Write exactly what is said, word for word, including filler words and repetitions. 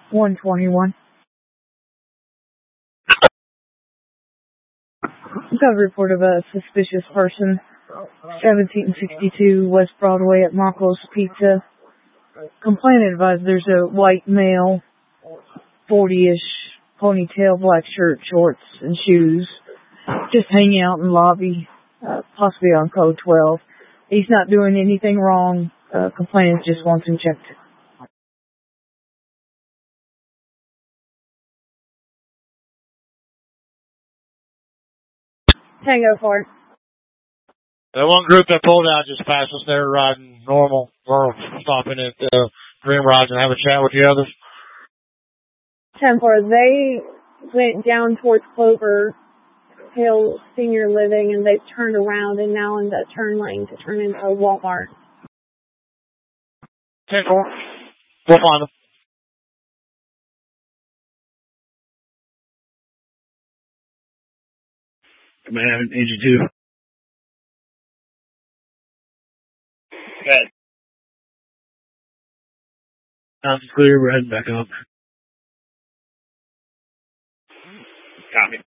one twenty-one. Got a report of a suspicious person. seventeen sixty-two West Broadway at Marco's Pizza. Complainant advised there's a white male, forty-ish, ponytail, black shirt, shorts, and shoes. Just hanging out in the lobby, uh, possibly on code twelve. He's not doing anything wrong. Uh, complainant just wants him checked. Tango for it. The one group that pulled out just passed us. They're riding normal or stopping at uh, Green Rise and have a chat with the others. ten four. They went down towards Clover Hill Senior Living and they turned around and now in the turn lane to turn into Walmart. ten four. We'll find them. Command, A G two. Okay. House is clear. We're heading back up. Copy.